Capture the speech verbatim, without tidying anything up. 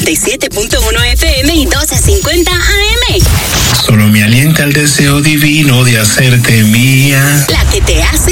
noventa y siete punto uno F M y doce cincuenta A M. Solo me alienta el deseo divino de hacerte mía. La que te hace